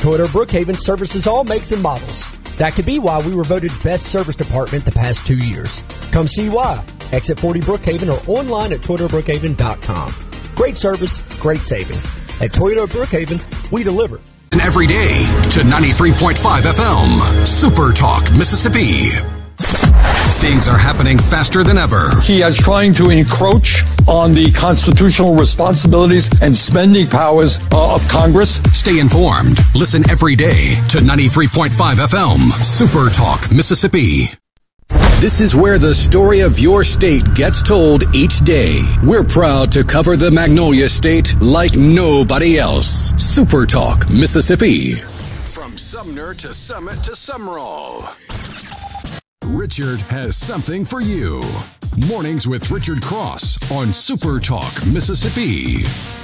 Toyota Brookhaven services all makes and models. That could be why we were voted best service department the past 2 years. Come see why. Exit 40 Brookhaven or online at ToyotaBrookhaven.com. Great service, great savings. At Toyota Brookhaven, we deliver. And every day to 93.5 FM, Super Talk, Mississippi. Things are happening faster than ever. He is trying to encroach on the constitutional responsibilities and spending powers of Congress. Stay informed. Listen every day to 93.5 FM, Super Talk, Mississippi. This is where the story of your state gets told each day. We're proud to cover the Magnolia State like nobody else. Super Talk, Mississippi. From Sumner to Summit to Summerall, Richard has something for you. Mornings with Richard Cross on Super Talk, Mississippi.